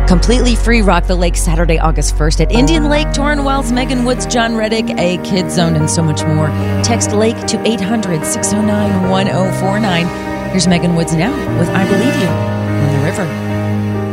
Completely free Rock the Lake Saturday, August 1st at Indian Lake, Torrin Wells, Megan Woods, John Reddick, a Kids Zone, and so much more. Text Lake to 800-609-1049. Here's Megan Woods now with I Believe You on the River.